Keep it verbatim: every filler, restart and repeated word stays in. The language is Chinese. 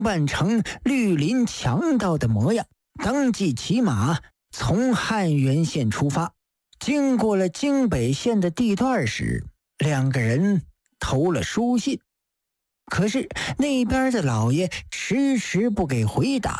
扮成绿林强盗的模样，当即骑马从汉源县出发。经过了京北县的地段时，两个人投了书信，可是那边的老爷迟迟不给回答。